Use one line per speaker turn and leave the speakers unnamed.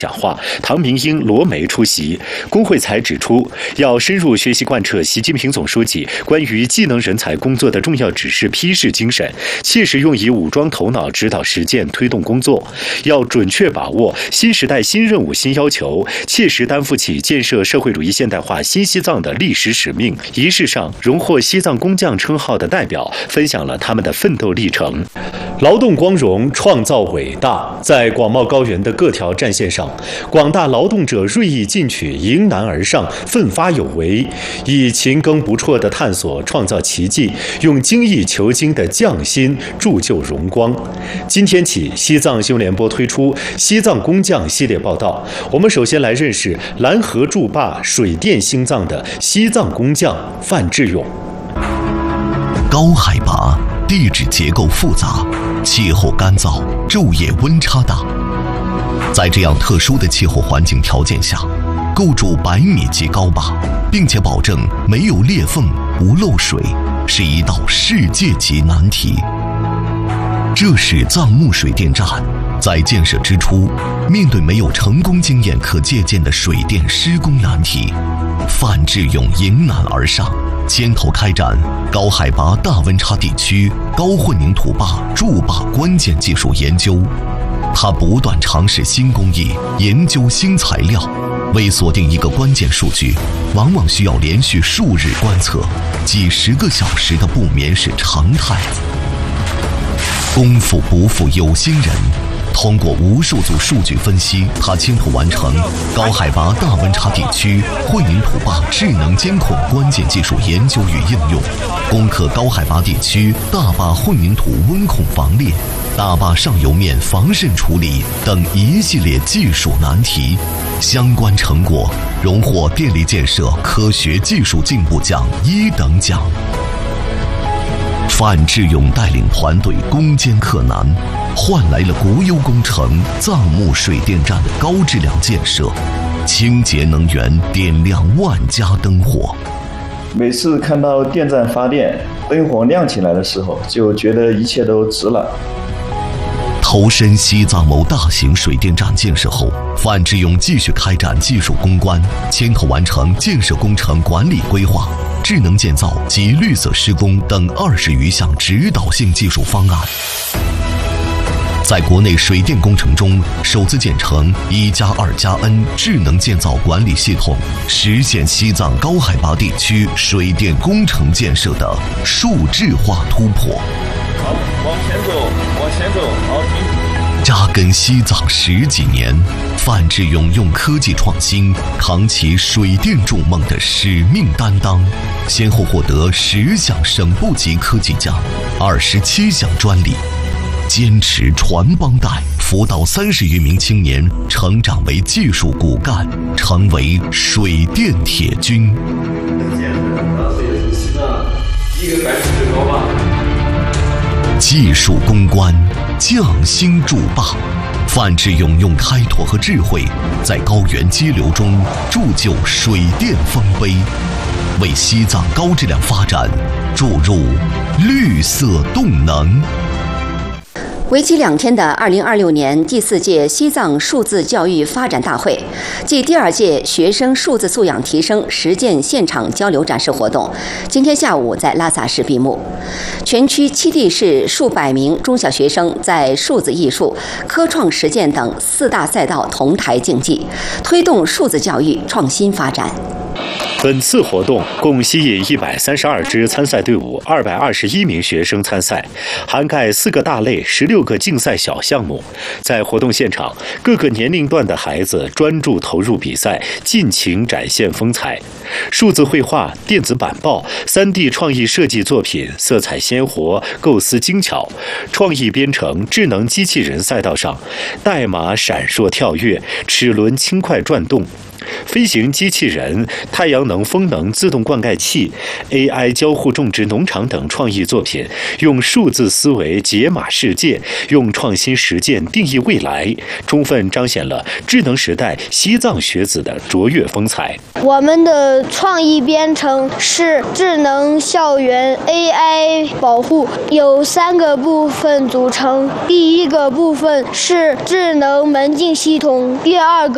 讲话，唐明英、罗梅出席。龚惠才指出，要深入学习贯彻习近平总书记关于技能人才工作的重要指示批示精神，切实用以武装头脑指导实践推动工作。要准确把握新时代新任务新要求，切实担负起建设社会主义现代化新西藏的历史使命。仪式上，荣获西藏工匠称号的代表分享了他们的奋斗历程。劳动光荣，创造伟大。在广袤高原的各条战线上，广大劳动者锐意进取，迎难而上，奋发有为，以勤耕不辍的探索创造奇迹，用精益求精的匠心铸就荣光。今天起，西藏新闻联播推出西藏工匠系列报道。我们首先来认识蓝河筑坝、水电兴藏的西藏工匠范志勇。
高海拔，地质结构复杂，气候干燥，昼夜温差大。在这样特殊的气候环境条件下，构筑100米级高坝，并且保证没有裂缝、无漏水，是一道世界级难题。这是藏木水电站在建设之初，面对没有成功经验可借鉴的水电施工难题，范志勇迎难而上，牵头开展高海拔大温差地区高混凝土坝筑坝关键技术研究。他不断尝试新工艺，研究新材料，为锁定一个关键数据，往往需要连续数日观测，几10个小时的不眠是常态。功夫不负有心人，通过无数组数据分析，他牵头完成高海拔大温差地区混凝土坝智能监控关键技术研究与应用，攻克高海拔地区大坝混凝土温控防裂、大坝上游面防渗处理等一系列技术难题，相关成果荣获电力建设科学技术进步奖1等奖。范志勇带领团队攻坚克难，换来了国有工程藏木水电站的高质量建设，清洁能源点亮万家灯火。
每次看到电站发电，灯火亮起来的时候，就觉得一切都值了。
投身西藏某大型水电站建设后，范志勇继续开展技术攻关，牵头完成建设工程管理规划、智能建造及绿色施工等20余项指导性技术方案。在国内水电工程中，首次建成1+2+N 智能建造管理系统，实现西藏高海拔地区水电工程建设的数质化突破。
好，往前走，往前走，好，停。
扎根西藏10几年，范志勇用科技创新扛起水电筑梦的使命担当，先后获得10项省部级科技奖、27项专利，坚持传帮带，辅导30余名青年成长为技术骨干，成为水电铁军。技术攻关，匠心筑坝。范志勇用开拓和智慧，在高原激流中铸就水电丰碑，为西藏高质量发展注入绿色动能。
为期2天的2026年第4届西藏数字教育发展大会暨第2届学生数字素养提升实践现场交流展示活动，今天下午在拉萨市闭幕。全区7地市数百名中小学生在数字艺术、科创实践等4大赛道同台竞技，推动数字教育创新发展。
本次活动共吸引132支参赛队伍，221名学生参赛，涵盖4个大类、16个竞赛小项目。在活动现场，各个年龄段的孩子专注投入比赛，尽情展现风采。数字绘画、电子板报、3D 创意设计作品，色彩鲜活，构思精巧。创意编程、智能机器人赛道上，代码闪烁跳跃，齿轮轻快转动。飞行机器人、太阳能风能自动灌溉器、AI 交互种植农场等创意作品，用数字思维解码世界，用创新实践定义未来，充分彰显了智能时代西藏学子的卓越风采。
我们的创意编程是智能校园 AI 保护，有3个部分组成。第一个部分是智能门禁系统，第2个